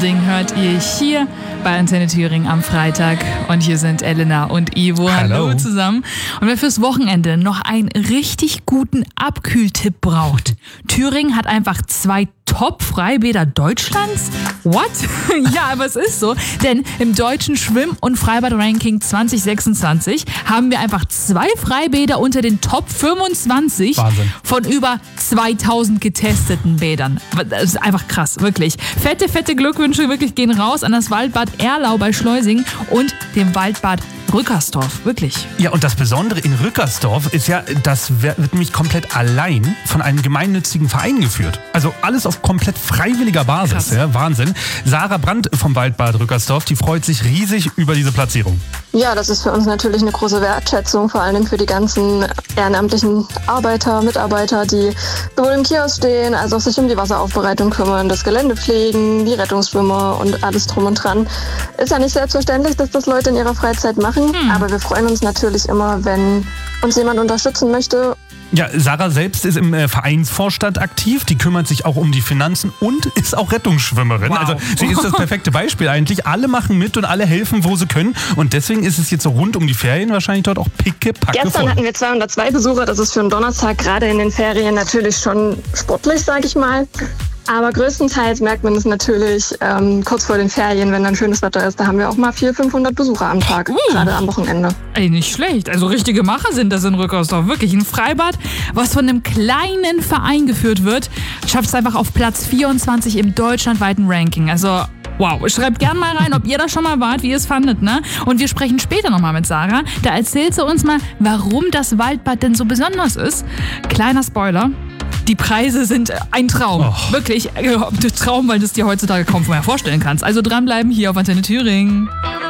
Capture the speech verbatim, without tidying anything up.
Hört ihr hier bei Antenne Thüringen am Freitag. Und hier sind Elena und Ivo. Hallo. Hallo zusammen. Und wer fürs Wochenende noch einen richtig guten Abkühltipp braucht. Thüringen hat einfach zwei Top-Freibäder Deutschlands? What? Ja, aber es ist so, denn im deutschen Schwimm- und Freibad-Ranking zwanzig sechsundzwanzig haben wir einfach zwei Freibäder unter den Top fünfundzwanzig Wahnsinn. Von über zweitausend getesteten Bädern. Das ist einfach krass, wirklich. Fette, fette Glückwünsche wirklich gehen raus an das Waldbad Erlau bei Schleusing und dem Waldbad Rückersdorf, wirklich. Ja, und das Besondere in Rückersdorf ist ja, das wird nämlich komplett allein von einem gemeinnützigen Verein geführt. Also alles auf komplett freiwilliger Basis. Ja, Wahnsinn. Sarah Brandt vom Waldbad Rückersdorf, die freut sich riesig über diese Platzierung. Ja, das ist für uns natürlich eine große Wertschätzung, vor allem für die ganzen ehrenamtlichen Arbeiter, Mitarbeiter, die sowohl im Kiosk stehen, als auch sich um die Wasseraufbereitung kümmern, das Gelände pflegen, die Rettungsschwimmer und alles drum und dran. Ist ja nicht selbstverständlich, dass das Leute in ihrer Freizeit machen, hm. aber wir freuen uns natürlich immer, wenn uns jemand unterstützen möchte. Ja, Sarah selbst ist im äh, Vereinsvorstand aktiv, die kümmert sich auch um die Finanzen und ist auch Rettungsschwimmerin. Wow. Also sie ist das perfekte Beispiel eigentlich. Alle machen mit und alle helfen, wo sie können. Und deswegen ist es jetzt so rund um die Ferien wahrscheinlich dort auch pickepacke voll. Gestern hatten wir zweihundertzwei Besucher, das ist für einen Donnerstag gerade in den Ferien natürlich schon sportlich, sag ich mal. Aber größtenteils merkt man es natürlich ähm, kurz vor den Ferien, wenn dann schönes Wetter ist. Da haben wir auch mal vierhundert, fünfhundert Besucher am Tag, uh. gerade am Wochenende. Ey, nicht schlecht. Also richtige Macher sind das in Rückersdorf. Wirklich ein Freibad, was von einem kleinen Verein geführt wird, schafft es einfach auf Platz vierundzwanzig im deutschlandweiten Ranking. Also wow, schreibt gerne mal rein, ob ihr da schon mal wart, wie ihr es fandet, ne? Und wir sprechen später nochmal mit Sarah. Da erzählt sie uns mal, warum das Waldbad denn so besonders ist. Kleiner Spoiler. Die Preise sind ein Traum. Oh. Wirklich, äh, Traum, weil du es dir heutzutage kaum mehr vorstellen kannst. Also dranbleiben hier auf Antenne Thüringen.